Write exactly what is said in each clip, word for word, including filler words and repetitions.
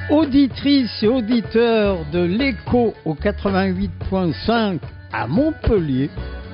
auditrices et auditeurs de l'Écho au quatre-vingt-huit point cinq à Montpellier.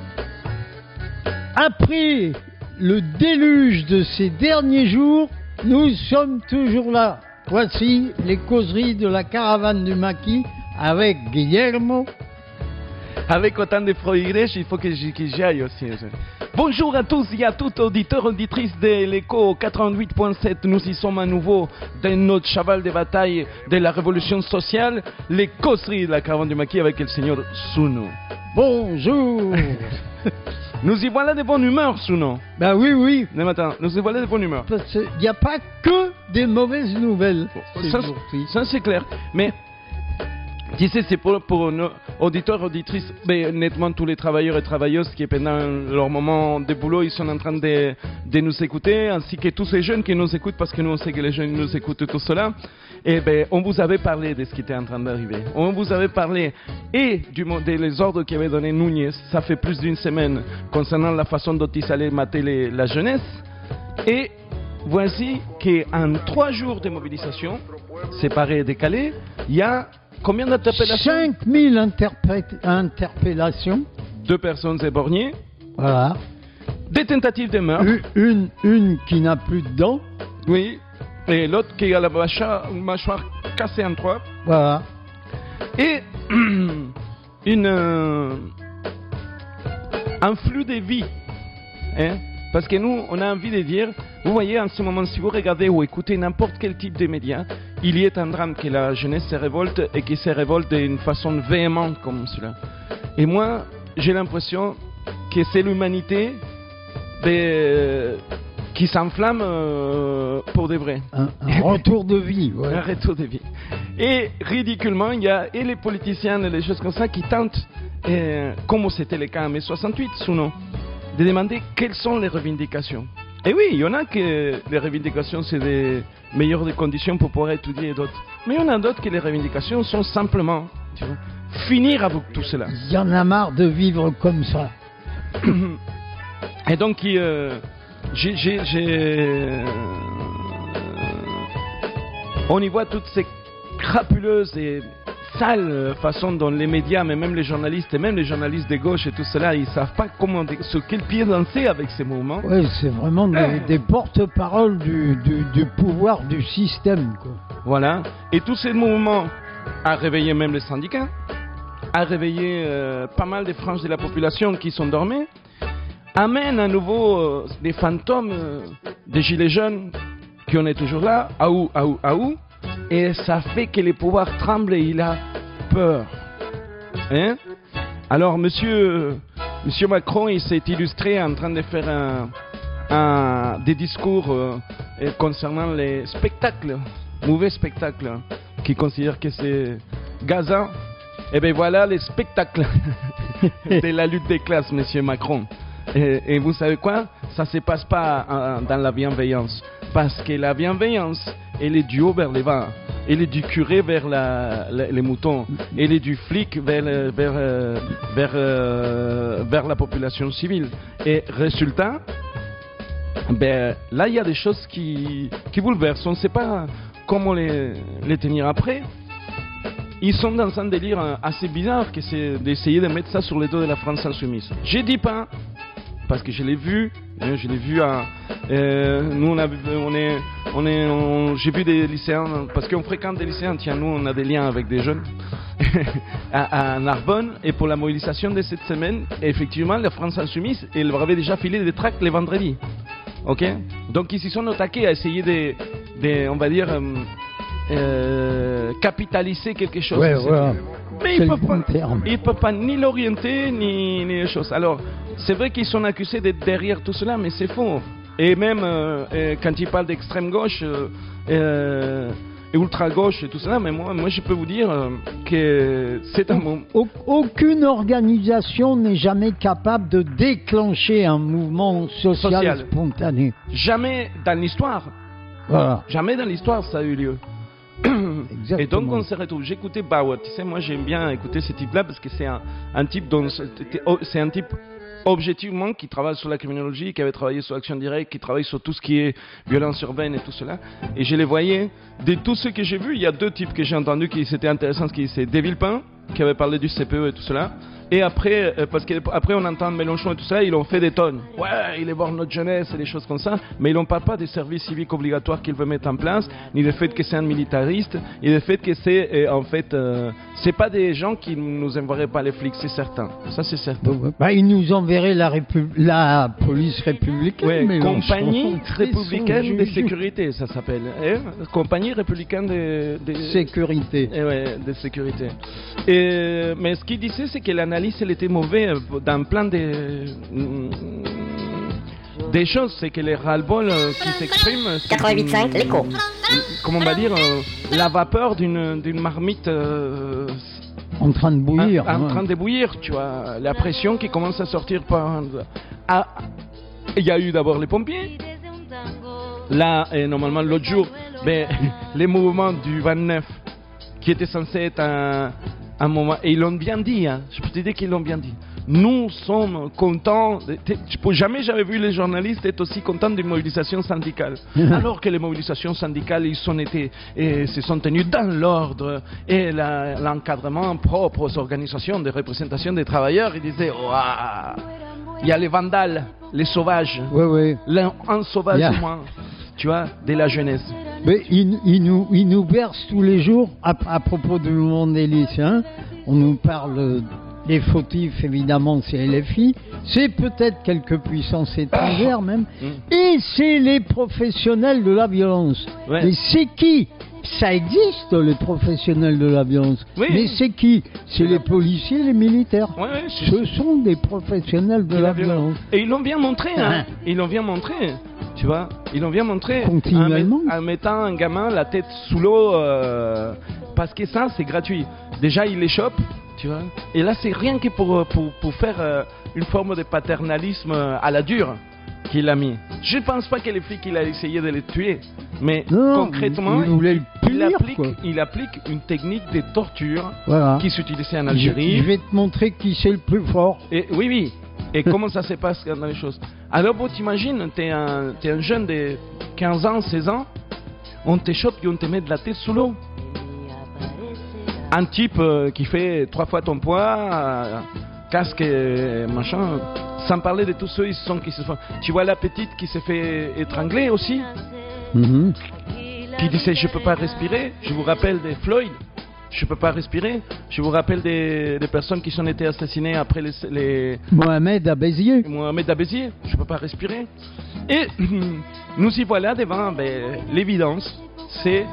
Après le déluge de ces derniers jours, nous sommes toujours là. Voici les causeries de la caravane du maquis avec Guillermo. Avec autant de progrès, il faut que j'y, que j'y aille aussi. Bonjour à tous et à toutes, auditeurs, auditrices de l'Écho quatre-vingt-huit point sept. Nous y sommes à nouveau dans notre cheval de bataille de la révolution sociale, les causeries de la caravane du maquis avec le seigneur Suno. Bonjour. Nous y voilà de bonne humeur, Suno. Ben oui, oui. Le matin, nous y voilà de bonne humeur. Parce qu'il n'y a pas que des mauvaises nouvelles. Bon, ça, ça, c'est clair. Mais, tu sais, c'est pour, pour nos auditeurs, auditrices, mais nettement tous les travailleurs et travailleuses qui, pendant leur moment de boulot, ils sont en train de, de nous écouter, ainsi que tous ces jeunes qui nous écoutent, parce que nous, on sait que les jeunes nous écoutent tout cela. Et ben, on vous avait parlé de ce qui était en train d'arriver. On vous avait parlé et du, des ordres qu'avait donné Núñez, ça fait plus d'une semaine, concernant la façon dont ils allaient mater les, la jeunesse. Et voici qu'en trois jours de mobilisation, séparés et décalés, il y a combien d'interpellations? cinq mille interpe- interpellations. Deux personnes éborgnées. Voilà. Des tentatives de meurtre. Une, une qui n'a plus de dents. Oui. Et l'autre qui a la mâchoire, mâchoire cassée en trois. Voilà. Et une, euh, un flux de vie. Hein? Parce que nous, on a envie de dire, vous voyez, en ce moment, si vous regardez ou écoutez n'importe quel type de médias, il y a un drame que la jeunesse se révolte et qui se révolte d'une façon véhémente comme cela. Et moi, j'ai l'impression que c'est l'humanité de, qui s'enflamme euh, pour de vrai. Un, un retour de vie. Ouais. Un retour de vie. Et ridiculement, il y a et les politiciens et les choses comme ça qui tentent, euh, comme c'était le cas en mai soixante-huit, Suno, de demander quelles sont les revendications. Et oui, il y en a que les revendications, c'est des meilleures des conditions pour pouvoir étudier et d'autres. Mais il y en a d'autres que les revendications sont simplement, tu vois, finir avec tout cela. Il y en a marre de vivre comme ça. Et donc, euh, j'ai, j'ai, j'ai, euh, on y voit toutes ces crapuleuses et sales façons dont les médias, mais même les journalistes, et même les journalistes de gauche et tout cela, ils ne savent pas comment, sur quel pied danser avec ces mouvements. Oui, c'est vraiment des, euh. des porte-paroles du, du, du pouvoir du système, quoi. Voilà. Et tous ces mouvements a réveillé même les syndicats, a réveillé euh, pas mal de franges de la population qui sont dormies, amène à nouveau euh, des fantômes euh, des gilets jaunes qui en est toujours là, à où, à où, à où, et ça fait que les pouvoirs tremblent et il a peur. Hein? Alors, monsieur, monsieur Macron, il s'est illustré en train de faire un, un, des discours euh, concernant les spectacles, mauvais spectacles, qui considèrent que c'est gazant. Et bien voilà les spectacles de la lutte des classes, monsieur Macron. Et, et vous savez quoi? Ça ne se passe pas en, dans la bienveillance. Parce que la bienveillance, elle est du haut vers les bas. Elle est du curé vers la, la, les moutons. Elle est du flic vers, vers, vers, vers, vers la population civile. Et résultat, ben, là, il y a des choses qui, qui bouleversent. On ne sait pas comment les, les tenir après. Ils sont dans un délire assez bizarre, que c'est d'essayer de mettre ça sur les dos de la France insoumise. Je dis pas, parce que je l'ai vu, je l'ai vu à... Euh, nous, on, a, on est... On est on, j'ai vu des lycéens, parce qu'on fréquente des lycéens, tiens, nous, on a des liens avec des jeunes, à, à Narbonne, et pour la mobilisation de cette semaine, effectivement, la France insoumise, elle leur avait déjà filé des tracts les vendredis. Ok? Donc, ils s'y sont attaqués à essayer de, de on va dire... Euh, Euh, capitaliser quelque chose. Ouais, ouais. Mais ils ne peuvent, peuvent pas ni l'orienter ni, ni les choses. Alors, c'est vrai qu'ils sont accusés d'être derrière tout cela, mais c'est faux. Et même euh, euh, quand ils parlent d'extrême gauche euh, euh, et ultra gauche et tout cela, mais moi, moi je peux vous dire euh, que c'est un moment. Aucune organisation n'est jamais capable de déclencher un mouvement social, social. spontané. Jamais dans l'histoire. Voilà. Jamais dans l'histoire ça a eu lieu. Exactement. Et donc on se retrouve. J'écoutais Bauer, tu sais, moi j'aime bien écouter ce type-là parce que c'est un, un type dont c'est un type objectivement, qui travaillent sur la criminologie, qui avaient travaillé sur l'action directe, qui travaillent sur tout ce qui est violence urbaine et tout cela. Et je les voyais. De tous ceux que j'ai vus, il y a deux types que j'ai entendus qui c'était intéressant, qui c'est Des Villepin, qui avait parlé du C P E et tout cela. Et après, euh, parce qu'après on entend Mélenchon et tout ça, ils ont fait des tonnes. Ouais, il est voir notre jeunesse et des choses comme ça, mais ils n'en parlent pas des services civiques obligatoires qu'il veut mettre en place, ni du fait que c'est un militariste, ni du fait que c'est, euh, en fait, euh, c'est pas des gens qui nous enverraient pas les flics, c'est certain. Ça, c'est certain. Bah, ils nous enverraient la, répu- la police républicaine. Ouais, mais compagnie républicaine de sécurité, ça s'appelle. Eh, compagnie républicaine de, de... sécurité. Eh ouais, de sécurité. Et, mais ce qu'il disait, c'est que l'analyse elle était mauvaise dans plein de des choses, c'est que les ras-le-bol qui s'expriment, quatre-vingt-huit virgule cinq, l'écho. Comment on va dire, euh, la vapeur d'une, d'une marmite euh, en train de bouillir. En, en ouais. train de bouillir, tu vois, la pression qui commence à sortir par. Ah, il y a eu d'abord les pompiers. Là, et normalement l'autre jour, ben, les mouvements du vingt-neuf, qui étaient censés être un un moment, et ils l'ont bien dit, hein. Je peux te dire qu'ils l'ont bien dit. Nous sommes contents, de, de, jamais j'avais vu les journalistes être aussi contents des mobilisations syndicales. Alors que les mobilisations syndicales, ils sont été, et se sont tenues dans l'ordre, et la, l'encadrement propre aux organisations de représentation des travailleurs, ils disaient, waouh, il y a les vandales, les sauvages, ouais, ouais. un sauvage yeah. au moins, tu vois, de la jeunesse. Mais il, il, nous, il nous berce tous les jours à, à propos du mouvement des lycéens. On nous parle des fautifs, évidemment, c'est L F I. C'est peut-être quelques puissances étrangères même. Mmh. Et c'est les professionnels de la violence. Ouais. Mais c'est qui ? Ça existe, les professionnels de la violence. Oui. Mais c'est qui ? C'est les policiers, les militaires. Oui, oui, Ce sont des professionnels de la, la violence. violence. Et ils l'ont bien montré, hein. Ils l'ont bien montré. Tu vois, ils l'ont bien montré continuellement en, met, en mettant un gamin la tête sous l'eau euh, parce que ça c'est gratuit. Déjà il les chope, tu vois. Et là c'est rien que pour, pour, pour faire euh, une forme de paternalisme à la dure qu'il a mis. Je pense pas que les flics il a essayé de les tuer, mais non, concrètement il, il, il, punir, applique, il applique une technique de torture voilà. qui s'utilisait en Algérie. Je, je vais te montrer qui c'est le plus fort. Et, oui oui. Et comment ça se passe dans les choses. Alors, bon, t'imagines, t'es un, t'es un jeune de quinze ans, seize ans, on te chope et on te met de la tête sous l'eau. Un type euh, qui fait trois fois ton poids, euh, casque et machin, sans parler de tous ceux qui se sont, qui se font. Tu vois la petite qui s'est fait étrangler aussi, mm-hmm. qui disait je peux pas respirer. Je vous rappelle des Floyd. Je ne peux pas respirer. Je vous rappelle des, des personnes qui ont été assassinées après les... les... Mohamed à Béziers. Mohamed à Béziers. Je ne peux pas respirer. Et nous y voilà devant ben, l'évidence. C'est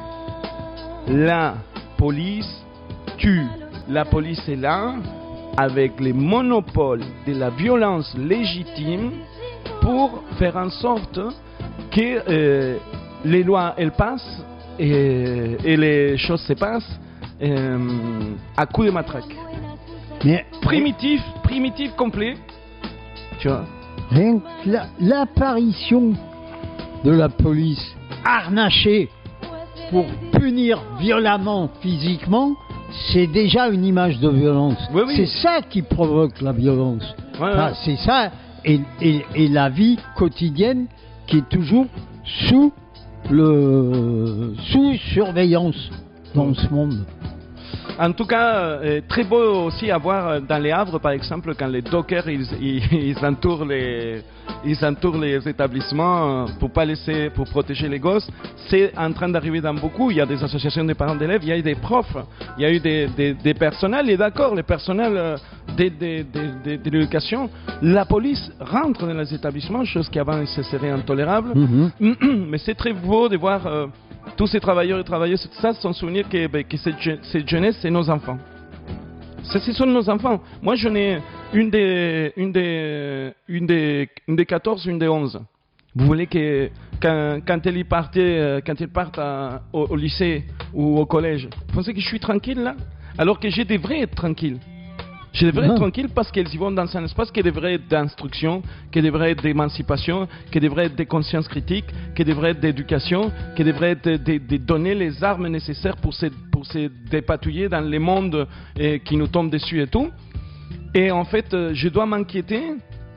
la police tue. La police est là avec les monopoles de la violence légitime pour faire en sorte que euh, les lois, elles passent et, et les choses se passent. Euh, à coup de matraque. Mais primitif, primitif complet. Tu vois. Rien que la, l'apparition de la police harnachée pour punir violemment physiquement, c'est déjà une image de violence. Oui, oui. C'est ça qui provoque la violence. Ouais, enfin, ouais. C'est ça et, et, et la vie quotidienne qui est toujours sous le sous surveillance dans ce monde. En tout cas, euh, très beau aussi à voir dans les Havres, par exemple, quand les dockers ils, ils, ils entourent les ils entourent les établissements pour pas laisser, pour protéger les gosses. C'est en train d'arriver dans beaucoup. Il y a des associations de parents d'élèves, il y a eu des profs, il y a eu des, des, des personnels. Et d'accord, les personnels de, de, de, de, de l'éducation, la police rentre dans les établissements, chose qui avant serait intolérable. Mm-hmm. Mais c'est très beau de voir. Euh, tous ces travailleurs et travailleuses, ça, sans souvenir que, ben, que cette, cette jeunesse, c'est nos enfants. Ça, ce sont nos enfants. Moi, j'en ai une des, une des, une des, une des quatorze, une des onze. Vous voulez que, quand, quand ils partent, quand ils partent à, au, au lycée ou au collège, vous pensez que je suis tranquille là? Alors que je devrais être tranquille. Je devrais être tranquille parce qu'ils y vont dans un espace qui devrait être d'instruction, qui devrait être d'émancipation, qui devrait être de conscience critique, qui devrait être d'éducation, qui devrait être de, de, de donner les armes nécessaires pour se, pour se dépatouiller dans les mondes eh, qui nous tombent dessus et tout. Et en fait, je dois m'inquiéter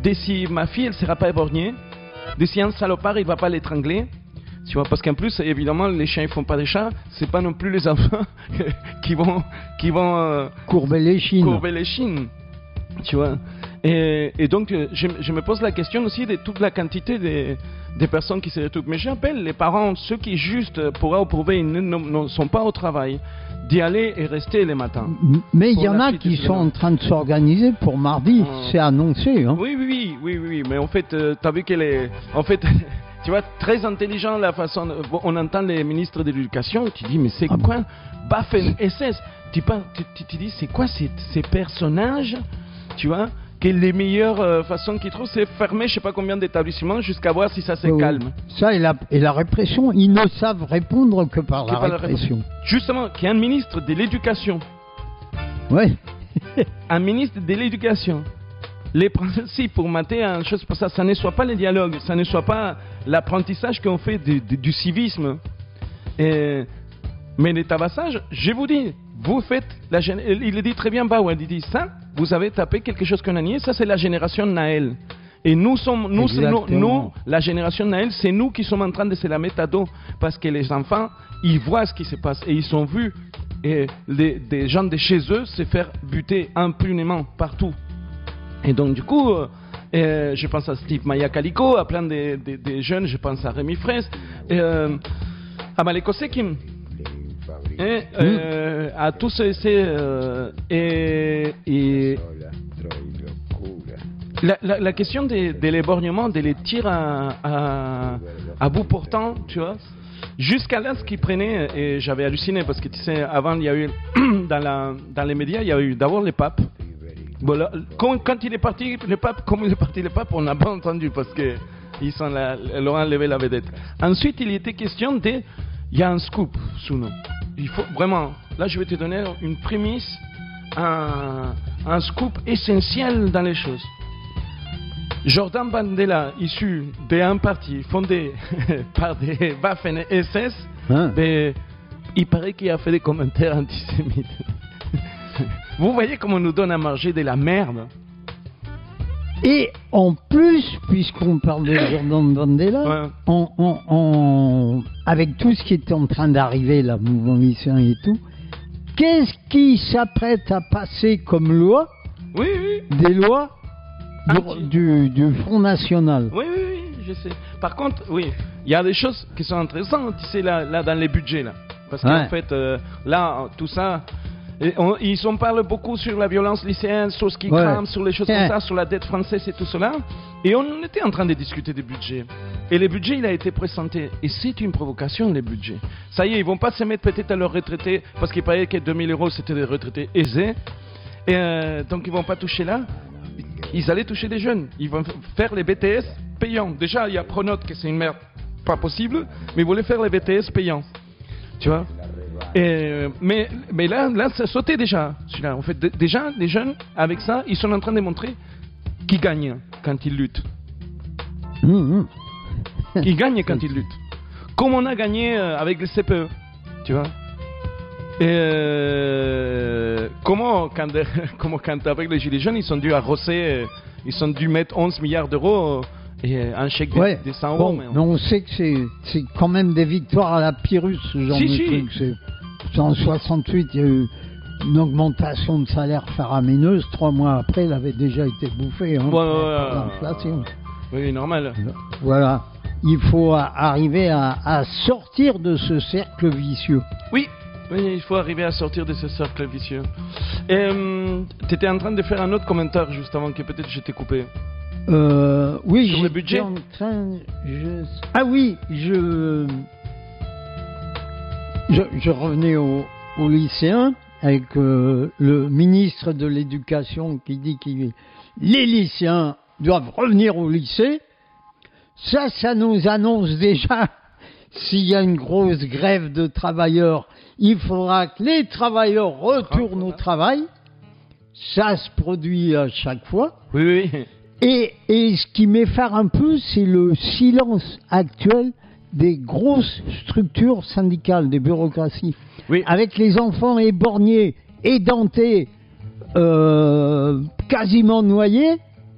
de si ma fille, elle ne sera pas éborgnée, de si un salopard, il ne va pas l'étrangler. Tu vois, parce qu'en plus, évidemment, les chiens, ils font pas des chats. C'est pas non plus les enfants qui vont, qui vont euh, courber les chines. Courber les chines. Tu vois. Et, et donc, je, je me pose la question aussi de toute la quantité des, des personnes qui se retrouvent. Mais j'appelle les parents, ceux qui juste pour approuver, ils ne, ne sont pas au travail, d'y aller et rester les matins. Mais il y en a qui sont en train de s'organiser pour mardi. Mmh. C'est annoncé. Hein. Oui, oui, oui, oui, oui. Mais en fait, euh, tu as vu qu'elle est, en fait. Tu vois, très intelligent la façon. On entend les ministres de l'éducation, tu dis, mais c'est ah quoi Baffen S S. Tu, tu, tu, tu dis, c'est quoi ces, ces personnages, tu vois, que les meilleures euh, façons qu'ils trouvent, c'est fermer je sais pas combien d'établissements jusqu'à voir si ça se oui, calme. Ça et la, et la répression, ils ne savent répondre que par, que la, par répression. la répression. Justement, qu'il y a un ministre de l'éducation. Oui. Un ministre de l'éducation. Les principes pour mater une chose pour ça, ça ne soit pas le dialogue, ça ne soit pas l'apprentissage qu'on fait de, de, du civisme. Et, mais les tabassages, je vous dis, vous faites, la, il le dit très bien Bauer, il dit ça, vous avez tapé quelque chose qu'on a nié, ça c'est la génération Naël. Et nous sommes, nous, nous, nous, la génération Naël, c'est nous qui sommes en train de se la mettre à dos, parce que les enfants, ils voient ce qui se passe et ils ont vu et les, des gens de chez eux se faire buter impunément partout. Et donc, du coup, euh, je pense à Steve Maya Calico, à plein de, de, de jeunes, je pense à Rémi Fraisse, euh, à Maleko Sekim, et euh, à tous ces. Euh, et, et la, la, la question de, de l'éborgnement, de les tirs à, à, à bout portant, tu vois, jusqu'à là, ce qu'ils prenaient, et j'avais halluciné, parce que tu sais, avant, il y a eu, dans, la, dans les médias, il y a eu d'abord les papes. Bon, là, quand, quand il est parti, le pape, comme il est parti le pape, on n'a pas entendu parce que ils sont là, leur ont enlevé la vedette. Ensuite, il était question de, il y a un scoop sous nous. Il faut vraiment, là, je vais te donner une prémisse, un, un scoop essentiel dans les choses. Jordan Bandela, issu d'un parti fondé par des Waffen S S, hein? Mais il paraît qu'il a fait des commentaires antisémites. Vous voyez comment on nous donne à manger de la merde. Et en plus, puisqu'on parle de Jordan Bandela, ouais. on, on, on, avec tout ce qui est en train d'arriver, la mouvement lycéen et tout, qu'est-ce qui s'apprête à passer comme loi? Oui, oui. Des lois du, du, du Front National. Oui, oui, oui, je sais. Par contre, oui, il y a des choses qui sont intéressantes, tu sais, là, là dans les budgets, là. Parce qu'en ouais. fait, euh, là, tout ça... Et on, ils en parlent beaucoup sur la violence lycéenne, sur ce qui ouais. crame, sur les choses comme ça, sur la dette française et tout cela. Et on était en train de discuter des budgets. Et le budget, il a été présenté. Et c'est une provocation, les budgets. Ça y est, ils ne vont pas se mettre peut-être à leurs retraités, parce qu'il paraît que deux mille euros, c'était des retraités aisés. Et euh, donc, ils ne vont pas toucher là. Ils allaient toucher des jeunes. Ils vont faire les B T S payants. Déjà, il y a Pronote, que c'est une merde pas possible, mais ils voulaient faire les B T S payants. Tu vois? Et, mais, mais là, là, ça sautait déjà. En fait, d- déjà, les jeunes, avec ça, ils sont en train de montrer qu'ils gagnent quand ils luttent. Mmh. Ils gagnent quand ils luttent. Comme on a gagné avec le C P E, tu vois. Et euh, comment, quand, comment, quand avec les Gilets jaunes, ils sont dû arroser, ils sont dû mettre onze milliards d'euros et un chèque ouais. de, de cent bon, euros. Mais on... mais on sait que c'est, c'est quand même des victoires à la Pyrrhus, ce genre si, de si. truc. C'est... En soixante-huit, il y a eu une augmentation de salaire faramineuse. Trois mois après, elle avait déjà été bouffée hein, ouais, par, ouais, par l'inflation. Oui, normal. Voilà. Il faut arriver à, à sortir de ce cercle vicieux. Oui, oui, il faut arriver à sortir de ce cercle vicieux. Euh, tu étais en train de faire un autre commentaire juste avant que peut-être je t'ai coupé. Euh, oui, sur le budget. En train, je... Ah oui, je... Je, je revenais au, au lycéen avec euh, le ministre de l'Éducation qui dit que les lycéens doivent revenir au lycée. Ça, ça nous annonce déjà s'il y a une grosse grève de travailleurs, il faudra que les travailleurs retournent au travail. Ça se produit à chaque fois. Oui, oui. Et, et ce qui m'effare un peu, c'est le silence actuel des grosses structures syndicales, des bureaucraties, oui. Avec les enfants éborgnés, édentés, euh, quasiment noyés,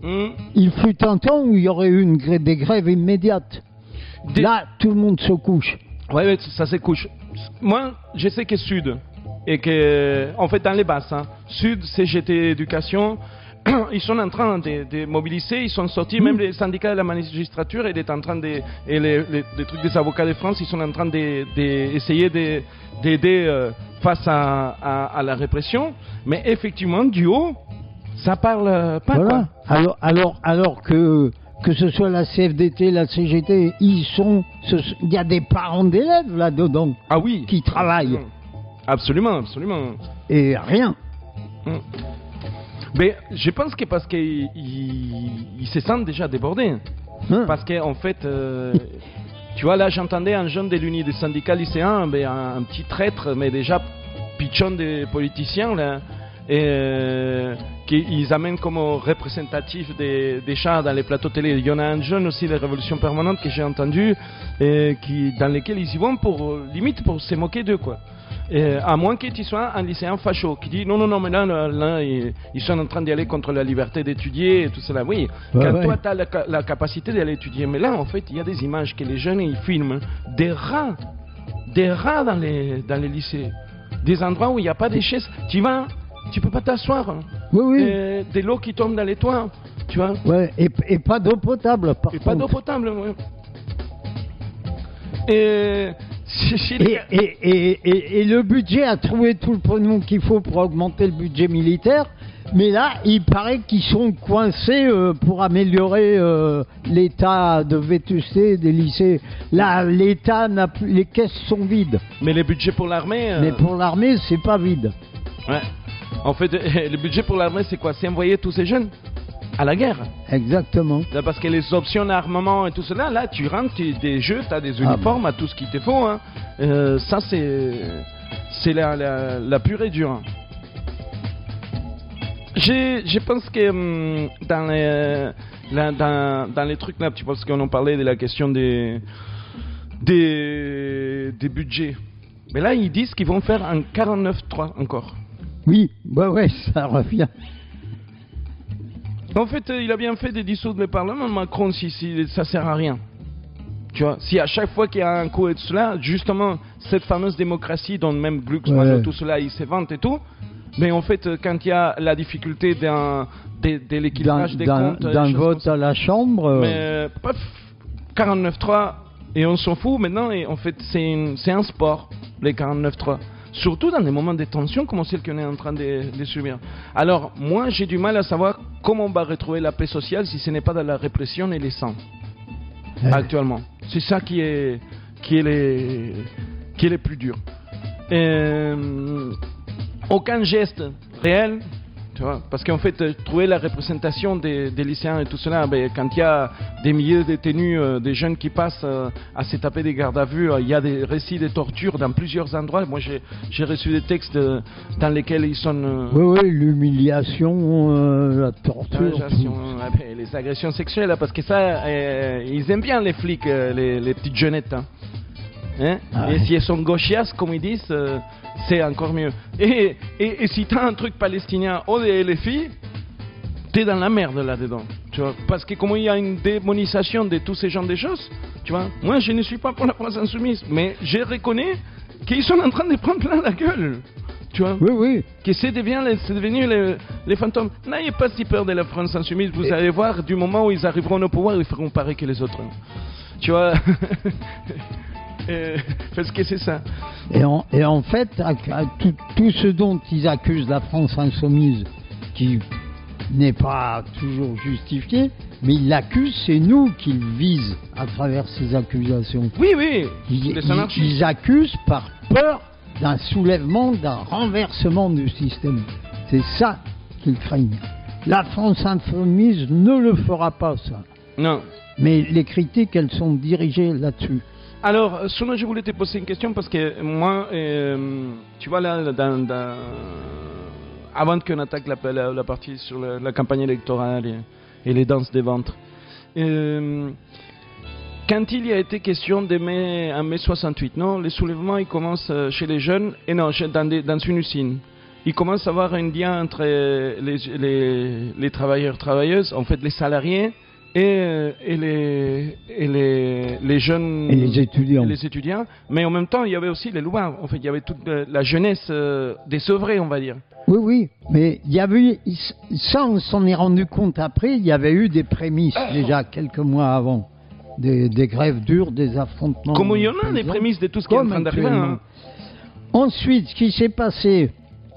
Mmh. Il fut un temps où il y aurait eu une grè- des grèves immédiates. Des- Là, tout le monde se couche. Ouais, ouais, ça se couche. Moi, je sais que Sud, et que, en fait, dans les basses, hein, Sud, C G T Éducation, ils sont en train de, de mobiliser, ils sont sortis, même les syndicats de la magistrature, et, en train de, et les, les, les trucs des avocats de France, ils sont en train d'essayer de, de, d'aider euh, face à, à, à la répression. Mais effectivement, du haut, ça parle pas. Voilà. Quoi. Alors, alors, alors que, que ce soit la C F D T, la C G T, ils sont, ce- il y a des parents d'élèves là-dedans Ah oui. qui travaillent. Absolument, absolument. Et rien. Mm. Mais je pense que parce qu'ils ils, ils se sentent déjà débordés. Hein. Parce qu'en en fait, euh, tu vois, là j'entendais un jeune de l'Uni des syndicats lycéens, ben, un, un petit traître, mais déjà pichon des politiciens, là, et euh, qu'ils amènent comme représentatif des, des chats dans les plateaux télé. Il y en a un jeune aussi de Révolution Permanente que j'ai entendu, et qui, dans lesquels ils y vont pour, limite pour se moquer d'eux, quoi. Et à moins que tu sois un lycéen facho qui dit non, non, non, mais là, là, là, ils, ils sont en train d'y aller contre la liberté d'étudier et tout cela. Oui, Ouais, quand ouais. toi, tu as la, la capacité d'aller étudier. Mais là, en fait, il y a des images que les jeunes ils filment des rats, des rats dans les, dans les lycées, des endroits où il n'y a pas de chaises. Tu vas, tu peux pas t'asseoir. hein. Oui, oui. Euh, de l'eau qui tombe dans les toits, tu vois. Ouais, et, et pas d'eau potable, par Et pas d'eau contre. potable, ouais. Et, chez- chez les Et, gars- et, et, et, et le budget a trouvé tout le pognon qu'il faut pour augmenter le budget militaire, mais là, il paraît qu'ils sont coincés euh, pour améliorer euh, l'état de vétusté des lycées. Là, l'état n'a plus, les caisses sont vides, mais les budgets pour l'armée. euh, mais pour l'armée, c'est pas vide. Ouais. En fait, le budget pour l'armée, c'est quoi? C'est envoyer tous ces jeunes à la guerre. Exactement. Là, parce que les options d'armement et tout cela, là, tu rentres, tu des jeux, tu as des Ah uniformes, à tout ce qu'il te faut. Hein. Euh, ça, c'est c'est la, la, la pure et dure. Je, je pense que hum, dans, les, là, dans, dans les trucs là, tu penses qu'on en parlait de la question des, des, des budgets. Mais là, ils disent qu'ils vont faire un quarante-neuf trois encore. Oui, ouais, ouais, ça revient. En fait, euh, il a bien fait de dissoudre le Parlement, Macron, si, si ça sert à rien. Tu vois, si à chaque fois qu'il y a un coup et tout cela, justement, cette fameuse démocratie dont même Glucksmann Ouais. et tout cela, il se vante et tout, mais en fait, euh, quand il y a la difficulté d'un, de, de D'un l'équilibrage des d'un- comptes, euh, d'un des choses vote comme ça. à la Chambre. euh, Mais, euh, paf, quarante-neuf trois, et on s'en fout maintenant, et en fait, c'est, une- c'est un sport, les quarante-neuf trois. Surtout dans des moments de tension comme celle qu'on est en train de, de subir. Alors, moi, j'ai du mal à savoir comment on va retrouver la paix sociale si ce n'est pas dans la répression et les sangs, euh, actuellement. C'est ça qui est, qui est, les, qui est le plus dur. Euh, aucun geste réel, tu vois, parce qu'en fait, euh, trouver la représentation des, des lycéens et tout cela, ben, quand il y a des milliers de détenus, euh, des jeunes qui passent euh, à se taper des gardes à vue, euh, il y a des récits de torture dans plusieurs endroits. Moi, j'ai, j'ai reçu des textes euh, dans lesquels ils sont... euh, Oui, oui, l'humiliation, euh, la torture. agressions, tout. euh, ben, les agressions sexuelles, hein, parce que ça, euh, ils aiment bien les flics, euh, les, les petites jeunettes. Hein. Hein? Ah Et ouais. si elles sont gauchias, comme ils disent, euh, c'est encore mieux. Et, et, et si t'as un truc palestinien ou des les filles, t'es dans la merde là-dedans. Tu vois? Parce que comme il y a une démonisation de tous ces genres de choses, tu vois, moi je ne suis pas pour la France insoumise, mais je reconnais qu'ils sont en train de prendre plein la gueule. Tu vois? Oui, oui. Que c'est devient les- c'est devenu les, les fantômes. N'ayez pas si peur de la France insoumise, vous Et- allez voir, du moment où ils arriveront au pouvoir, ils feront pareil que les autres. Tu vois? Euh, Parce que c'est ça. Et en, et en fait, à- à tout, tout ce dont ils accusent la France insoumise, qui n'est pas toujours justifié, mais ils l'accusent, c'est nous qu'ils visent à travers ces accusations. Oui, oui, Ils, les ils- anarchistes. ils accusent par peur d'un soulèvement, d'un renversement du système. C'est ça qu'ils craignent. La France insoumise ne le fera pas, ça. Non. Mais les critiques, elles sont dirigées là-dessus. Alors, euh, Sona, je voulais te poser une question parce que moi, euh, tu vois là, dans, dans- avant qu'on attaque la, la, la partie sur la, la campagne électorale et, et les danses des ventres, euh, quand il y a été question de mai, en mai soixante-huit, non, les soulèvements ils commencent euh, chez les jeunes et non, chez- dans, des- dans une usine. il commence à avoir un lien entre les, les, les travailleurs travailleuses, en fait les salariés et, et, les, et les, les jeunes et les étudiants. Et les étudiants. Mais en même temps, il y avait aussi les lois. En fait, il y avait toute la jeunesse euh, désœuvrée, on va dire. Oui, oui, mais il y avait eu, ça on s'en est rendu compte après, il y avait eu des prémices déjà quelques mois avant, des, des grèves dures, des affrontements. Comme il y en a des prémices de tout ce qui est en train d'arriver. Hein. Ensuite, ce qui s'est passé,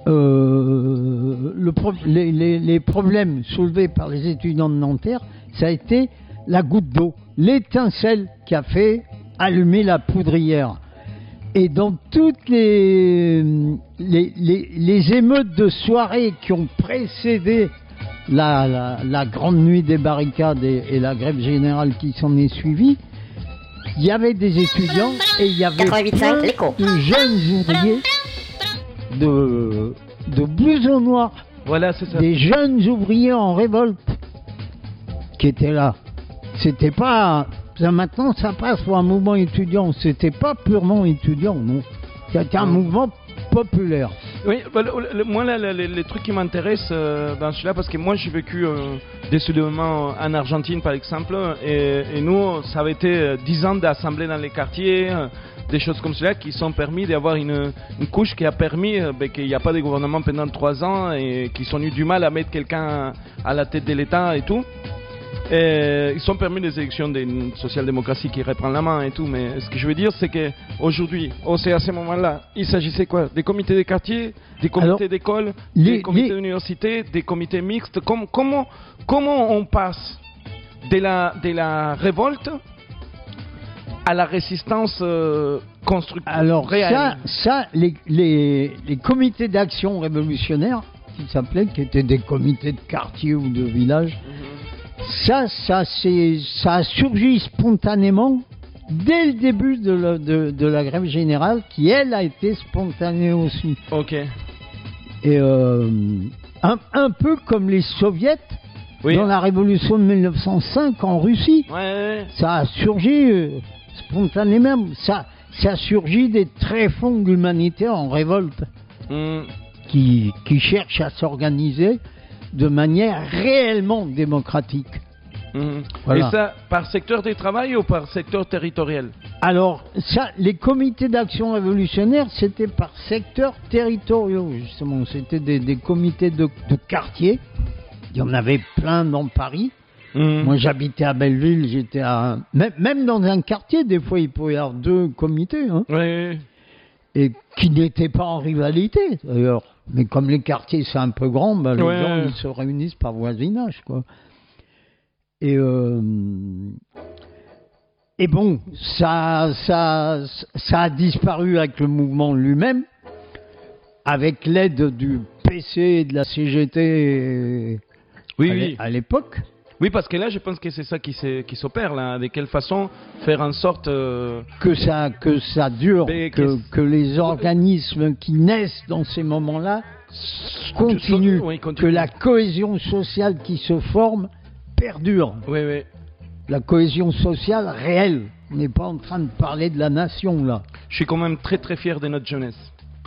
euh, le pro- les, les, les problèmes soulevés par les étudiants de Nanterre, ça a été la goutte d'eau, l'étincelle qui a fait allumer la poudrière. Et dans toutes les, les, les, les émeutes de soirée qui ont précédé la, la, la grande nuit des barricades et, et la grève générale qui s'en est suivie, il y avait des étudiants et il y avait plein de jeunes ouvriers de, de blousons noirs, voilà, c'est ça. Des jeunes ouvriers en révolte qui étaient là. C'était pas... Ça, maintenant, ça passe pour un mouvement étudiant. C'était pas purement étudiant, non. C'était un non. mouvement populaire. Oui, bah, le, le, moi, là, les, les trucs qui m'intéressent euh, dans celui-là, parce que moi, j'ai vécu euh, des soulèvements en Argentine, par exemple, et, et nous, ça avait été dix ans d'assemblée dans les quartiers, euh, des choses comme cela qui sont permis d'avoir une, une couche qui a permis euh, bah, qu'il n'y a pas de gouvernement pendant trois ans et qui ont eu du mal à mettre quelqu'un à la tête de l'État et tout. Et ils sont permis des élections d'une social-démocratie qui reprend la main et tout, mais ce que je veux dire, c'est qu'aujourd'hui, oh, c'est à ce moment-là, il s'agissait quoi? Des comités de quartier, des comités d'école, des comités les... d'université, des comités mixtes. Comme, comment, comment on passe de la, de la révolte à la résistance euh, constructive? Alors, réelle. ça, ça les, les, les comités d'action révolutionnaire, qui s'appelaient, qui étaient des comités de quartier ou de village, mm-hmm. Ça, ça, c'est, ça a surgi spontanément dès le début de la, de, de la grève générale, qui, elle, a été spontanée aussi. Ok. Et euh, un, un peu comme les soviets oui. dans la révolution de mille neuf cent cinq en Russie. Ouais, ouais. Ça a surgi euh, spontanément. Ça, ça a surgi des tréfonds de l'humanité en révolte mm. qui, qui cherchent à s'organiser de manière réellement démocratique. Mmh. Voilà. Et ça, par secteur de travail ou par secteur territorial? Alors, ça, les comités d'action révolutionnaire, c'était par secteur territoriaux, justement. C'était des, des comités de, de quartier. Il y en avait plein dans Paris. Mmh. Moi, j'habitais à Belleville, j'étais à... Même, même dans un quartier, des fois, il pouvait y avoir deux comités. Hein, oui. Et qui n'étaient pas en rivalité, d'ailleurs. Mais comme les quartiers, c'est un peu grand, ben, les ouais. gens ils se réunissent par voisinage, quoi. Et, euh, et bon, ça, ça, ça a disparu avec le mouvement lui-même, avec l'aide du P C et de la C G T oui, à, oui. à l'époque. Oui, parce que là, je pense que c'est ça qui, qui s'opère, là. De quelle façon faire en sorte... Euh... Que, ça, que ça dure, que, que, que les organismes qui naissent dans ces moments-là continuent, oui, continue. Que la cohésion sociale qui se forme perdure. Oui, oui. La cohésion sociale réelle. On n'est pas en train de parler de la nation, là. Je suis quand même très, très fier de notre jeunesse.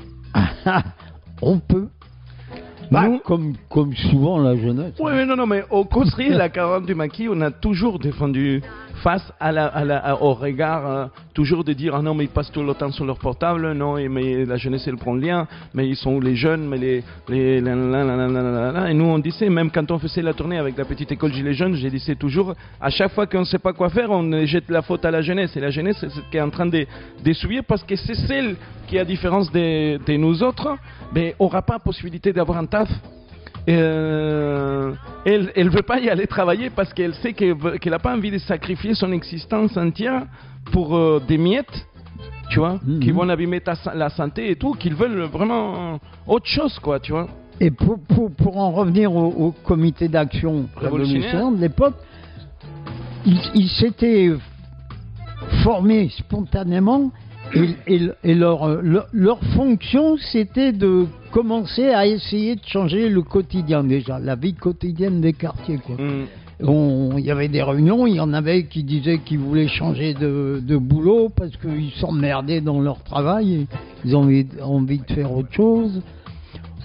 On peut. Bah, nous, comme, comme souvent la jeunesse. Oui, mais non, non, mais au causerie, la quarante du maquis, on a toujours défendu face à la, à la, à, au regard, euh, toujours de dire, ah non, mais ils passent tout le temps sur leur portable, non, et, mais la jeunesse, elle prend le lien, mais ils sont où les jeunes, mais les... les la, la, la, la, la, la, et nous, on disait, même quand on faisait la tournée avec la petite école Gilets jaunes, je disais toujours, à chaque fois qu'on ne sait pas quoi faire, on jette la faute à la jeunesse, et la jeunesse, c'est ce qui est en train de, de subir, parce que c'est celle qui, à différence de, de nous autres, mais n'aura pas la possibilité d'avoir un taf. Euh, elle ne veut pas y aller travailler parce qu'elle sait qu'elle n'a pas envie de sacrifier son existence entière pour euh, des miettes, tu vois, mm-hmm. qui vont abîmer ta, la santé et tout, qu'ils veulent vraiment autre chose, quoi, tu vois. Et pour, pour, pour en revenir au, au comité d'action révolutionnaire de l'époque, ils il s'étaient formés spontanément. Et, et, et leur, leur, leur fonction, c'était de commencer à essayer de changer le quotidien déjà, la vie quotidienne des quartiers, quoi. Mm. Il y avait des réunions, il y en avait qui disaient qu'ils voulaient changer de, de boulot parce qu'ils s'emmerdaient dans leur travail, et ils ont envie, envie de faire autre chose.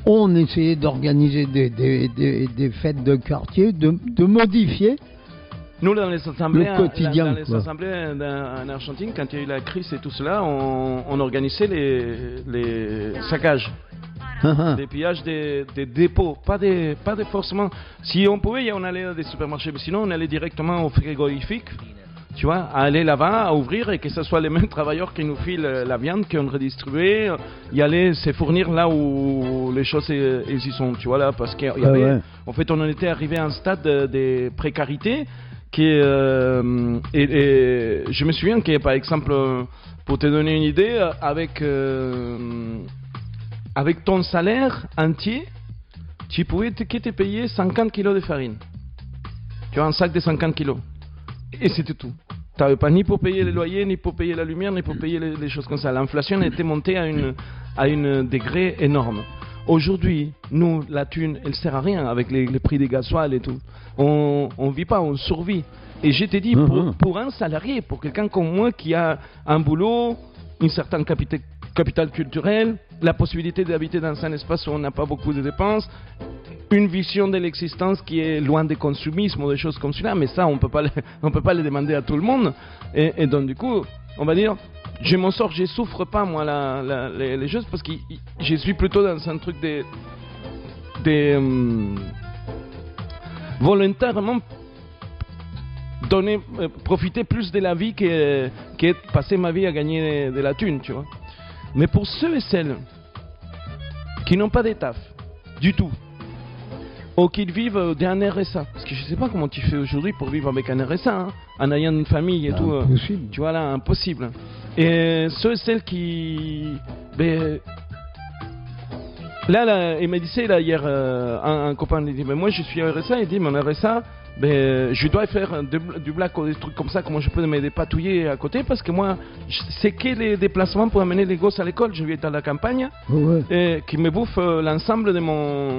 on essayait d'organiser des, des, des, des fêtes de quartier, de, de modifier. Nous, dans les assemblées, le quotidien, dans les quoi. assemblées en Argentine, quand il y a eu la crise et tout cela, on, on organisait les, les saccages, des pillages des, des dépôts, pas des, pas des forcément. Si on pouvait, on allait dans des supermarchés, mais sinon on allait directement au frigorifique, tu vois, à aller là-bas, à ouvrir et que ce soit les mêmes travailleurs qui nous filent la viande, qu'on redistribuait, y aller se fournir là où les choses elles y sont, tu vois là, parce qu'en Ah ouais. en fait on en était arrivé à un stade de, de précarité. Qui est, euh, et, et je me souviens que, par exemple, pour te donner une idée, avec, euh, avec ton salaire entier, tu pouvais te, que te payer cinquante kilos de farine. Tu vois, un sac de cinquante kilos. Et c'était tout. Tu n'avais pas ni pour payer les loyers, ni pour payer la lumière, ni pour payer les, les choses comme ça. L'inflation était montée à une, à un degré énorme. Aujourd'hui, nous, la thune, elle sert à rien avec les, les prix des gasoil et tout. On ne vit pas, on survit. Et je t'ai dit, Mmh. pour, pour un salarié, pour quelqu'un comme moi qui a un boulot, une certaine capita- capital culturel, la possibilité d'habiter dans un espace où on n'a pas beaucoup de dépenses, une vision de l'existence qui est loin des consumismes ou des choses comme cela, mais ça, on peut pas le, on peut pas le demander à tout le monde. Et, et donc, du coup, on va dire... Je m'en sors, je souffre pas moi la, la, les, les choses parce que je suis plutôt dans un truc de, de um, volontairement donner, euh, profiter plus de la vie que, que passer ma vie à gagner de, de la thune, tu vois. Mais pour ceux et celles qui n'ont pas de taf du tout, ou qui vivent d'un R S A, parce que je sais pas comment tu fais aujourd'hui pour vivre avec un R S A, hein, en ayant une famille et tout, euh, tu vois là, impossible. Et ceux et celles qui... Ben, là, là, il m'a dit ça là, hier, euh, un, un copain il dit, mais moi je suis R S A, il dit, mon R S A, ben, je dois faire de, du black ou des trucs comme ça, comment je peux me dépatouiller à côté, parce que moi, c'est que les déplacements pour amener les gosses à l'école, je vais être à la campagne, Ouais. et qui me bouffe euh, l'ensemble de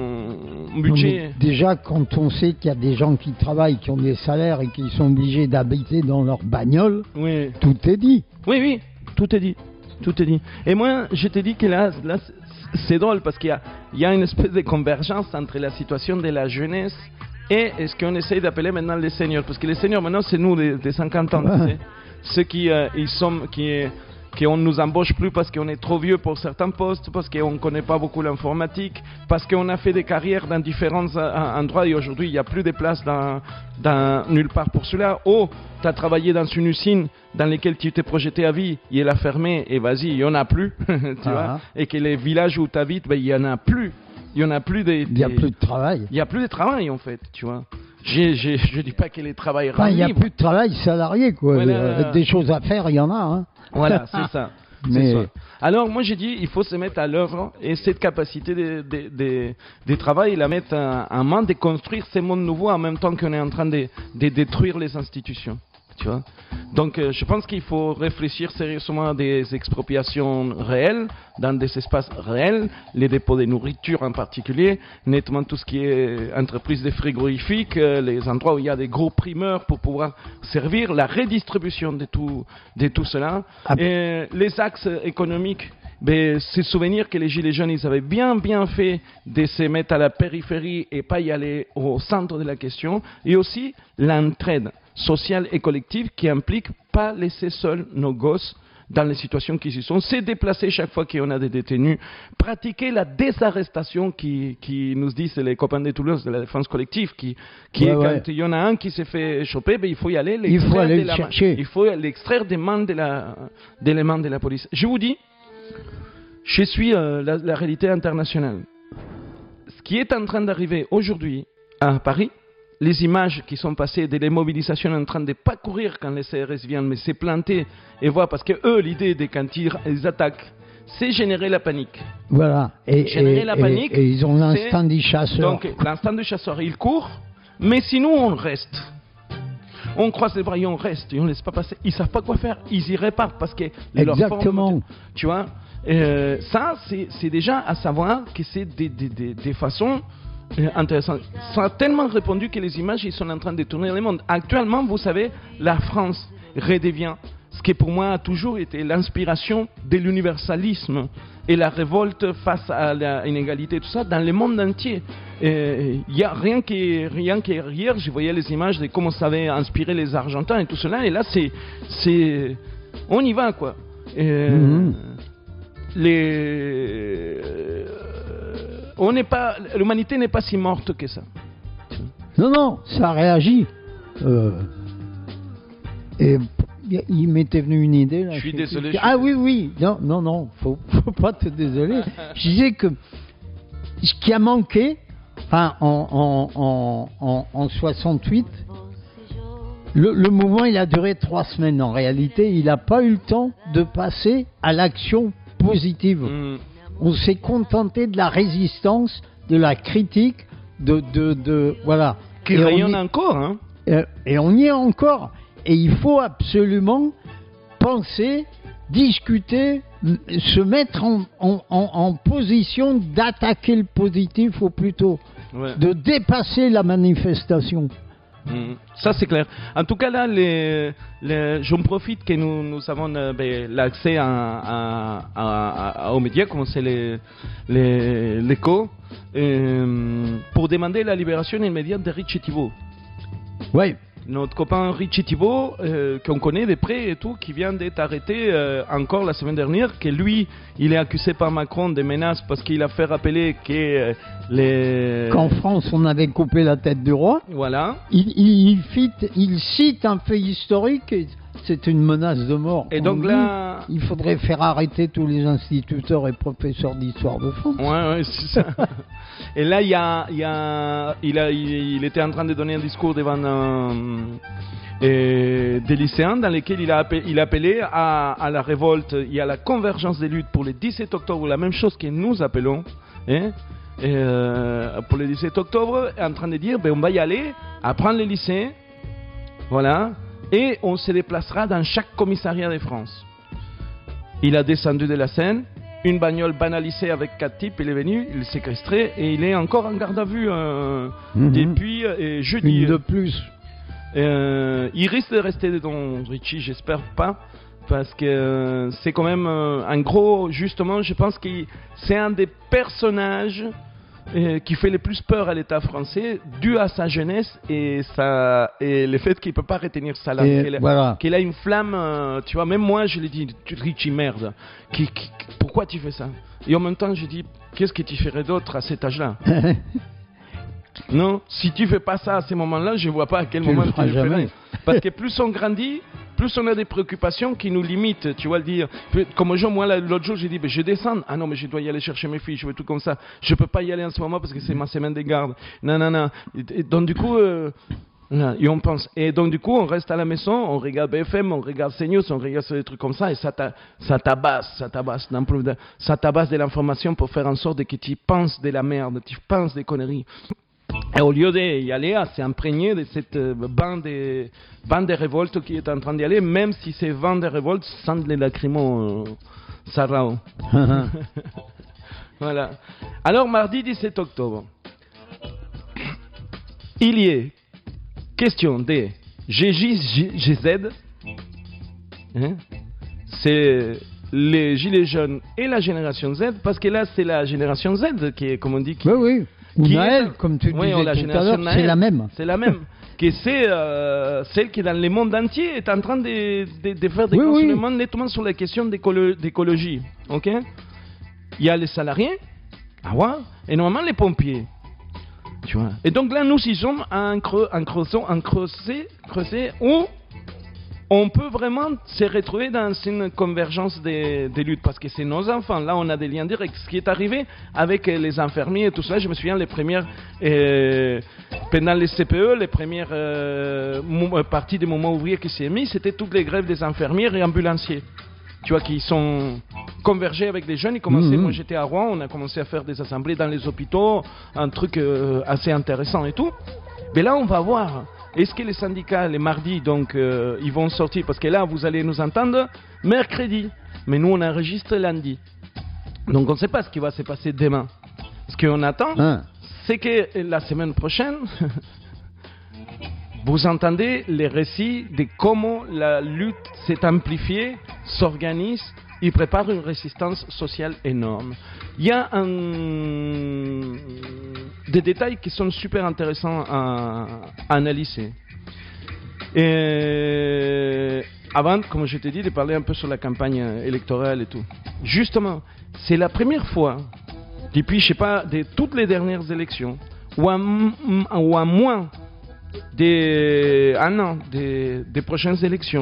mon budget. Non, déjà, quand on sait qu'il y a des gens qui travaillent, qui ont des salaires et qui sont obligés d'habiter dans leur bagnole, Oui. tout est dit. Oui, oui, tout est dit. Tout est dit. Et moi, je te dis que là, là c'est drôle parce qu'il y a, il y a une espèce de convergence entre la situation de la jeunesse et ce qu'on essaye d'appeler maintenant les seniors. Parce que les seniors, maintenant, c'est nous, des, des cinquante ans. Tu sais. Ceux qui, euh, ils sont, qui, qu'on ne nous embauche plus parce qu'on est trop vieux pour certains postes, parce qu'on ne connaît pas beaucoup l'informatique, parce qu'on a fait des carrières dans différents euh, endroits et aujourd'hui, il n'y a plus de place dans, dans, nulle part pour cela. Oh, tu as travaillé dans une usine dans laquelle tu t'es projeté à vie, et elle a fermé, et vas-y, il n'y en a plus. tu Ah. vois, et que les villages où tu habites, ben, il n'y en a plus. Il n'y en a plus de, Il n'y a plus de travail. Il n'y a plus de travail en fait, tu vois. J'ai, j'ai, je ne dis pas que les travailleurs Enfin, il n'y a libres. plus de travail salarié, quoi. Voilà. Euh, Des choses à faire, il y en a. Hein. Voilà, c'est ça. Mais- C'est ça. Alors moi j'ai dit, il faut se mettre à l'œuvre et cette capacité de, de, de, de travail, la mettre en, en main, de construire ces mondes nouveaux en même temps qu'on est en train de, de détruire les institutions. Tu vois. Donc euh, je pense qu'il faut réfléchir sérieusement à des expropriations réelles, dans des espaces réels, les dépôts de nourriture en particulier, nettement tout ce qui est entreprise de frigorifiques, euh, les endroits où il y a des gros primeurs pour pouvoir servir, la redistribution de tout, de tout cela. Ah. Et les axes économiques, ben, c'est souvenir que les Gilets jaunes, ils avaient bien bien fait de se mettre à la périphérie et pas y aller au centre de la question, et aussi l'entraide sociale et collective qui implique pas laisser seuls nos gosses dans les situations qui y sont, se déplacer chaque fois qu'on a des détenus, pratiquer la désarrestation qui, qui nous disent les copains de Toulouse de la défense collective, qui, qui Ouais, est ouais. quand il y en a un qui s'est fait choper, ben, il faut y aller, Il faut l'extraire aller de le la main- chercher. il faut l'extraire des mains de la, des mains de la police. Je vous dis, je suis euh, la, la réalité internationale. Ce qui est en train d'arriver aujourd'hui à Paris, les images qui sont passées de les mobilisations en train de pas courir quand les C R S viennent, mais se planter et voir, parce que eux, l'idée de quand ils, ils attaquent, c'est générer la panique. Voilà. Et, Générer et- la et- panique, et ils ont c'est- l'instinct des chasseurs. Donc, l'instant du chasseur, il court, mais sinon, on reste. On croise les bras et on reste, et on ne laisse pas passer. Ils ne savent pas quoi faire, ils y réparent parce que leur Exactement. forme- tu vois, euh, ça, c'est, c'est déjà à savoir que c'est des, des, des, des façons euh, intéressantes. Ça a tellement répandu que les images, ils sont en train de tourner le monde. Actuellement, vous savez, la France redevient ce qui pour moi a toujours été l'inspiration de l'universalisme et la révolte face à l'inégalité, tout ça, dans le monde entier. Il y a rien qui, rien qu'hier, je voyais les images de comment ça avait inspiré les Argentins et tout cela, et là, c'est, c'est, on y va, quoi. Et, mm-hmm. les, on n'est pas, l'humanité n'est pas si morte que ça. Non, non, ça réagit. Euh, et il m'était venu une idée. Là, je suis désolé. Je... Ah oui, oui. Non, non, non, faut, faut pas te désoler. Je disais que ce qui a manqué, enfin, en, en, en, en soixante-huit, le, le mouvement, il a duré trois semaines. En réalité, il n'a pas eu le temps de passer à l'action positive. Mm. On s'est contenté de la résistance, de la critique, de, de, de voilà. Qui rayonne encore, hein. Et on y est encore. Et il faut absolument penser, discuter, se mettre en, en, en, en position d'attaquer le positif au plus tôt, ouais. De dépasser la manifestation. Mmh. Ça c'est clair. En tout cas là, les, les, j'en profite que nous, nous avons euh, ben, l'accès à, à, à, à, aux médias, comme c'est les, les, l'écho, euh, pour demander la libération immédiate de Richie Thibault. Oui. Notre copain Richie Thibault, euh, qu'on connaît de près et tout, qui vient d'être arrêté euh, encore la semaine dernière, que lui, il est accusé par Macron de menaces parce qu'il a fait rappeler que euh, les... qu'en France, on avait coupé la tête du roi. Voilà. Il, il, il, fit, il cite un fait historique, et c'est une menace de mort. Et donc dit, là... Il faudrait faire arrêter tous les instituteurs et professeurs d'histoire de France. Ouais, ouais, c'est ça. Et là, il, y a, il, y a, il, a, il, il était en train de donner un discours devant euh, euh, des lycéens dans lesquels il a appelé, il a appelé à, à la révolte et à la convergence des luttes pour le dix-sept octobre, la même chose que nous appelons, hein, et, euh, pour le dix-sept octobre, en train de dire, ben, on va y aller, apprendre les lycées, voilà, et on se déplacera dans chaque commissariat de France. Il a descendu de la scène. Une bagnole banalisée avec quatre types, il est venu, il est séquestré et il est encore en garde à vue euh, mm-hmm. depuis euh, jeudi. Une de plus. Euh, il risque de rester dans Richie, j'espère pas, parce que euh, c'est quand même euh, un gros, justement, je pense que c'est un des personnages euh, qui fait le plus peur à l'État français, dû à sa jeunesse et, sa, et le fait qu'il ne peut pas retenir sa langue, qu'il a, voilà. qu'il a une flamme, euh, tu vois, même moi je lui dis, Richie merde, qui, qui, pourquoi tu fais ça? Et en même temps je dis, qu'est-ce que tu ferais d'autre à cet âge-là? Non, si tu fais pas ça à ces moments-là, je vois pas à quel tu moment le tu le jamais. ferais. Parce que plus on grandit, plus on a des préoccupations qui nous limitent, tu vois le dire. Comme moi, l'autre jour, j'ai dit, ben, je descends. Ah non, mais je dois y aller chercher mes filles, je veux tout comme ça. Je peux pas y aller en ce moment parce que c'est ma semaine de garde. Non, non, non. Et donc du coup, euh, et on pense. Et donc du coup, on reste à la maison, on regarde B F M, on regarde CNews, on regarde des trucs comme ça, et ça, t'a, ça tabasse, ça tabasse, ça tabasse de l'information pour faire en sorte que tu penses de la merde, tu penses des conneries. Et au lieu d'y aller, à s'imprégner de cette euh, bande de, bande de révolte qui est en train d'y aller, même si ces bandes de révolte sentent les lacrymos, euh, Sarao. Voilà. Alors, mardi dix-sept octobre, il y est question des G J G Z, hein? C'est les gilets jaunes et la génération Z, parce que là, c'est la génération Z qui est, comme on dit, qui, oui, oui. Qui Naël, est, comme tu oui, disais la tout à l'heure, Naël, c'est la même. C'est la même. que c'est euh, celle qui, dans le monde entier, est en train de, de, de faire des oui, consignements oui. nettement sur la question d'écolo- d'écologie. Ok? Il y a les salariés, ah ouais, et normalement les pompiers. Tu vois? Et donc là, nous, ils sommes en creux, en creusant, en creuset, creuset où on peut vraiment se retrouver dans une convergence des, des luttes, parce que c'est nos enfants. Là, on a des liens directs. Ce qui est arrivé avec les infirmiers et tout ça, je me souviens, les premières, euh, pendant les C P E, les premières euh, mou- parties des mouvements ouvriers qui s'est mis, c'était toutes les grèves des infirmières et ambulanciers. Tu vois, qui sont convergés avec des jeunes. Ils commençaient, mmh. Moi, j'étais à Rouen, on a commencé à faire des assemblées dans les hôpitaux, un truc euh, assez intéressant et tout. Mais là, on va voir. Est-ce que les syndicats, les mardis, donc, euh, ils vont sortir? Parce que là, vous allez nous entendre mercredi. Mais nous, on enregistre lundi. Donc, on ne sait pas ce qui va se passer demain. Ce qu'on attend, ah. c'est que la semaine prochaine, vous entendez les récits de comment la lutte s'est amplifiée, s'organise il prépare une résistance sociale énorme. Il y a un... des détails qui sont super intéressants à, à analyser. Et avant, comme je t'ai dit, de parler un peu sur la campagne électorale et tout. Justement, c'est la première fois, depuis, je sais pas, de toutes les dernières élections, ou à, ou à moins d'un an des, des prochaines élections,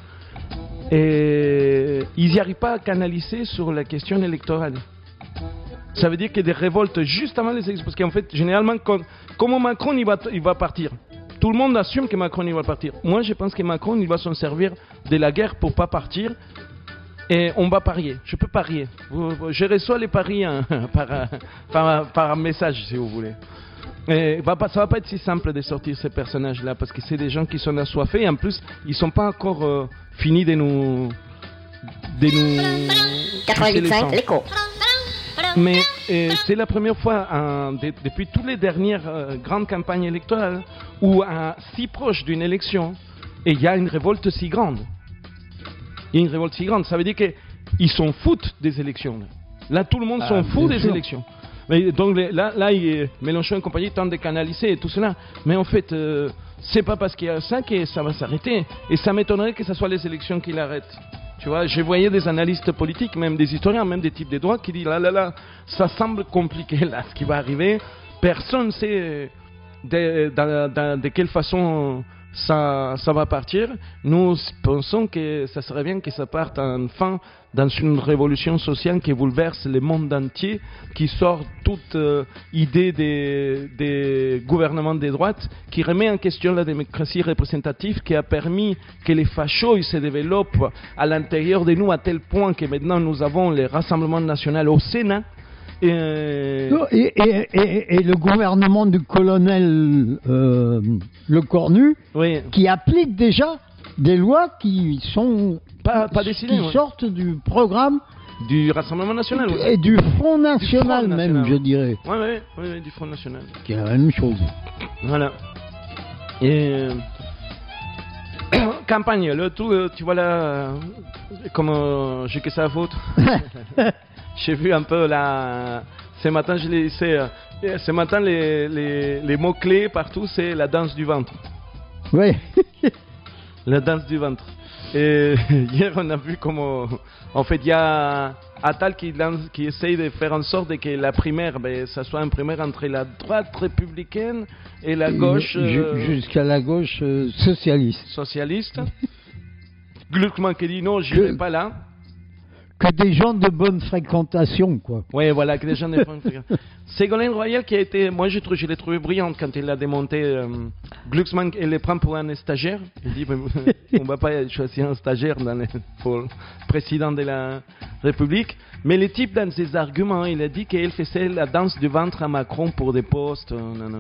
et ils n'y arrivent pas à canaliser sur la question électorale. Ça veut dire qu'il y a des révoltes juste avant les élections, parce qu'en fait, généralement, comme, comme Macron, il va, il va partir. Tout le monde assume que Macron, il va partir. Moi, je pense que Macron, il va s'en servir de la guerre pour ne pas partir, et on va parier. Je peux parier. Je reçois les paris hein, par, par, par message, si vous voulez. Et va pas, ça va pas être si simple de sortir ces personnages-là, parce que c'est des gens qui sont assoiffés, et en plus, ils sont pas encore euh, finis de nous... de nous... quatre-vingt-huit virgule cinq, l'écho. Mais euh, c'est la première fois, hein, de, depuis toutes les dernières euh, grandes campagnes électorales, où euh, si proche d'une élection, et il y a une révolte si grande. Il y a une révolte si grande, ça veut dire qu'ils s'en foutent des élections. Là, là tout le monde ah, s'en fout des sûr. élections. Mais donc là, là il, Mélenchon et compagnie tentent de canaliser tout cela. Mais en fait, euh, c'est pas parce qu'il y a ça que ça va s'arrêter. Et ça m'étonnerait que ce soit les élections qui l'arrêtent. Tu vois, je voyais des analystes politiques, même des historiens, même des types de droite, qui disent là, là, là, ça semble compliqué là, ce qui va arriver. Personne ne sait de, de, de, de quelle façon ça, ça va partir. Nous pensons que ça serait bien que ça parte enfin dans une révolution sociale qui bouleverse le monde entier, qui sort toute euh, idée des, des gouvernements de droite, qui remet en question la démocratie représentative, qui a permis que les fachos se développent à l'intérieur de nous à tel point que maintenant nous avons le Rassemblement national au Sénat. Et, et, et, et, et le gouvernement du colonel euh, Le Cornu, oui. qui applique déjà des lois qui sont pas, pas décidées, qui ouais. sortent du programme du Rassemblement national et, oui. et du Front national, du Front même, national. je dirais. Oui, oui, oui, oui, du Front national. Qui est la même chose. Voilà. Et campagne, le tout, tu vois là, comme euh, j'ai que ça à foutre. J'ai vu un peu là. Ce matin, je l'ai c'est, euh, ce matin, les, les, les mots-clés partout, c'est la danse du ventre. Oui. La danse du ventre. Et hier, on a vu comment. En fait, il y a Attal qui, lance, qui essaye de faire en sorte que la primaire, ben, ça soit une primaire entre la droite républicaine et la gauche. Euh, Jusqu'à la gauche euh, socialiste. Socialiste. Gluckman qui dit non, je ne vais pas là. Que des gens de bonne fréquentation, quoi. Oui, voilà, que des gens de bonne fréquentation. Ségolène Royal qui a été, moi je, trouve, je l'ai trouvé brillante quand il a démonté euh, Glucksmann, elle les prend pour un stagiaire. Il dit, on ne va pas choisir un stagiaire dans les, pour le président de la République. Mais le type, dans ses arguments, il a dit qu'elle faisait la danse du ventre à Macron pour des postes. Non, non, non.